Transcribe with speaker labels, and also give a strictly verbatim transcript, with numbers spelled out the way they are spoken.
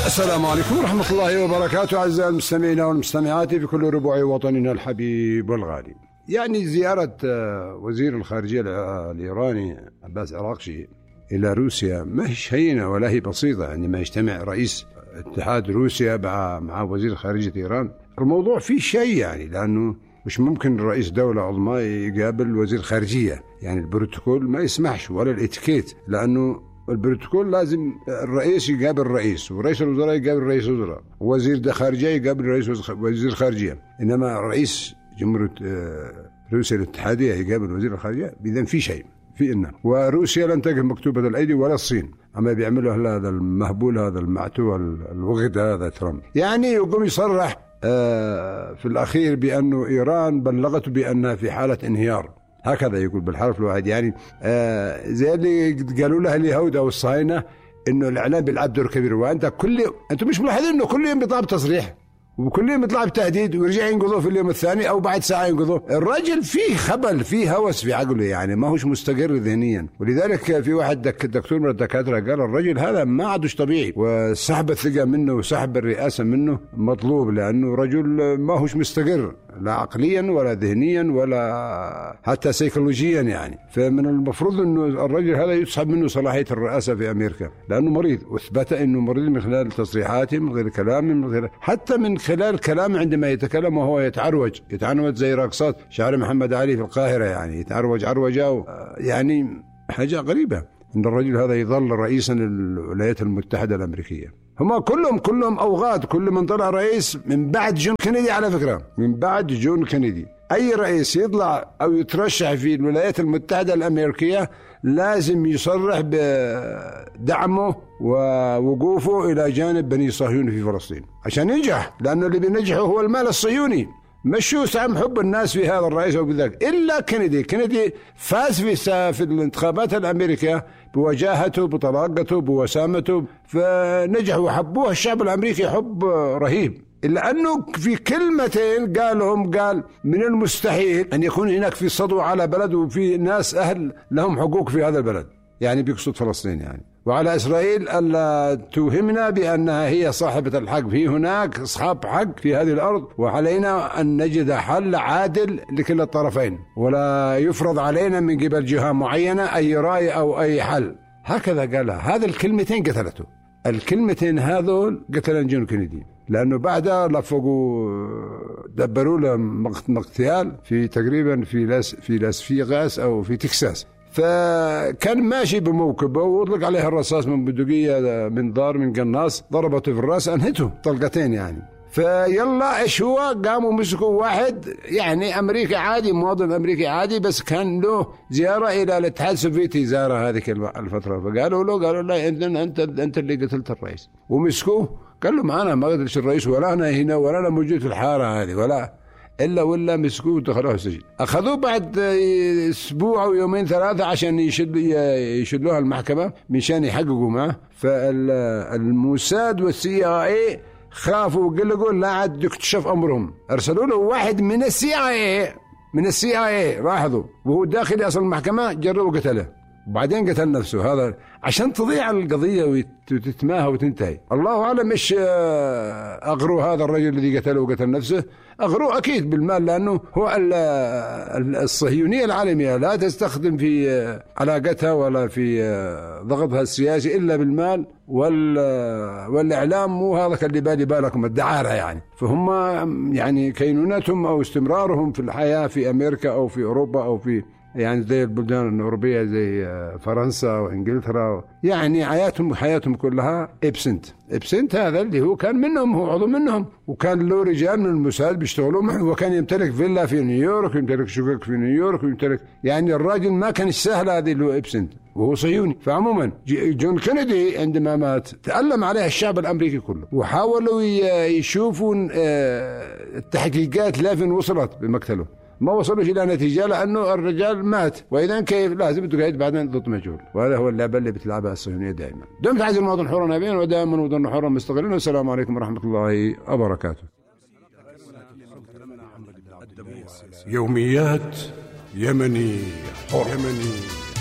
Speaker 1: السلام عليكم ورحمة الله وبركاته أعزائي المستمعين والمستمعات في كل ربوع وطننا الحبيب والغالي. يعني زيارة وزير الخارجية الإيراني عباس عراقشي إلى روسيا ما هي هينة ولا هي بسيطة. عندما يجتمع رئيس اتحاد روسيا مع مع وزير خارجية إيران الموضوع فيه شيء، يعني لأنه مش ممكن رئيس دولة عظمى يقابل وزير خارجية، يعني البروتوكول ما يسمحش ولا الاتيكيت، لأنه البروتوكول لازم الرئيس يقابل الرئيس ورئيس الوزراء يقابل رئيس الوزراء ووزير خارجية يقابل رئيس وزير الخارجية، إنما رئيس جمهورية روسيا الاتحادية يقابل وزير الخارجية. إذن في شيء في إنه وروسيا لن تقف مكتوبة الأيدي ولا الصين، أما بيعملوا هذا المهبول هذا المعتوه الوغد هذا ترامب، يعني يقوم يصرح في الأخير بأنه إيران بلغته بأنها في حالة انهيار، هكذا يقول بالحرف الواحد. يعني آه زي اللي قالوا لها اليهود أو الصهاينة إنه الإعلام بيلعب دور كبير، وأنت كل أنتم مش ملاحظين إنه كل يوم بيطلع بتصريح وكل يوم يطلع بتهديد ويرجع ينقضوه في اليوم الثاني أو بعد ساعة ينقضوه. الرجل فيه خبل فيه هوس في عقله، يعني ما هوش مستقر ذهنيا. ولذلك في واحد دك دكتور من الدكاترة قال الرجل هذا ما عادش طبيعي، وسحب الثقة منه وسحب الرئاسة منه مطلوب، لأنه رجل ما هوش مستقر لا عقليا ولا ذهنيا ولا حتى سيكولوجيا يعني. فمن المفروض انه الرجل هذا يسحب منه صلاحية الرئاسة في امريكا، لانه مريض، واثبت انه مريض من خلال تصريحاته، من غير كلامه، من غير حتى من خلال كلامه عندما يتكلم وهو يتعروج يتعروج زي راقصات شعر محمد علي في القاهرة، يعني يتعروج عروجة، يعني حاجة غريبة ان الرجل هذا يظل رئيسا للولايات المتحدة الامريكية. هما كلهم كلهم أوغاد، كل من طلع رئيس من بعد جون كينيدي، على فكرة من بعد جون كينيدي أي رئيس يطلع أو يترشح في الولايات المتحدة الأمريكية لازم يصرح بدعمه ووقوفه إلى جانب بني صهيون في فلسطين عشان ينجح، لأنه اللي بينجحه هو المال الصهيوني، مشوا سهم حب الناس في هذا الرئيس أو بذاك. إلا كينيدي كينيدي فاز في في الانتخابات الأمريكية بوجاهته بطلاقته بوسامته، فنجح وحبوه الشعب الأمريكي حب رهيب. إلا أنه في كلمتين قالهم، قال من المستحيل أن يكون هناك في صدو على بلد وفي ناس أهل لهم حقوق في هذا البلد، يعني بيقصد فلسطين يعني، وعلى إسرائيل ألا توهمنا بأنها هي صاحبة الحق، في هناك أصحاب حق في هذه الأرض، وعلينا أن نجد حل عادل لكل الطرفين، ولا يفرض علينا من قبل جهة معينة أي رأي أو أي حل. هكذا قالها. هذا الكلمتين قتلته، الكلمتين هذول قتل جون كينيدي، لأنه بعدها لفقوا دبروا له مقتال في تقريبا في لاس في لاس فيغاس أو في تكساس، فكان ماشي بموكبه واطلق عليه الرصاص من بندقية من دار من قناص، ضربته في الراس انهته طلقتين يعني. فيلا ايش هو، قاموا مسكوا واحد يعني امريكي عادي، مواطن امريكي عادي، بس كان له زياره الى الاتحاد السوفيتي، زاره هذيك الفتره، فقالوا له قالوا له انت انت انت اللي قتلت الرئيس، ومسكوه قال له انا ما قتلت الرئيس ولا انا هنا ولا انا موجود في الحاره هذه ولا إلا ولا مسكوه ودخلوه السجن. أخذوه بعد أسبوع أو يومين ثلاثة عشان يشد يشدوها المحكمة مشان يحققوا معه. فالموساد والسي اي خافوا وقلقوا لا عاد يكتشف أمرهم، أرسلوا له واحد من السي اي من السي اي لاحظوا وهو داخل أصل المحكمة جربوا قتله، وبعدين قتل نفسه. هذا عشان تضيع القضية وتتماهى وتنتهي. الله أعلم إيش أغروا هذا الرجل الذي قتله وقتل نفسه، أغروه أكيد بالمال، لأنه هو الصهيونية العالمية لا تستخدم في علاقتها ولا في ضغطها السياسي إلا بالمال والإعلام، مو هذا اللي بالي بالكم الدعارة يعني. فهم يعني كينونتهم أو استمرارهم في الحياة في أمريكا أو في أوروبا أو في يعني زي البلدان الأوروبية زي فرنسا وإنجلترا، يعني حياتهم حياتهم كلها إبسنت. إبسنت هذا اللي هو كان منهم، هو عضو منهم، وكان له رجال من الموساد بيشتغلوا معه، وكان يمتلك فيلا في نيويورك ويمتلك شقق في نيويورك ويمتلك، يعني الراجل ما كان سهل هذه اللي هو إبسنت وهو صهيوني. فعموما جون كينيدي عندما مات تألم عليه الشعب الأمريكي كله، وحاولوا يشوفوا التحقيقات لافين وصلت بمقتله، ما وصلوش إلى نتيجة لأنه الرجال مات، وإذا كيف لازم تقعد بعدين ضد مجهول. وهذا هو اللعبة اللي بتلعبها الصهيونية دائما. دمت عايز المواطن حرا نبيا ودائما وطن حرا مستقلا. والسلام عليكم ورحمة الله وبركاته.
Speaker 2: يوميات يمني حر. يمني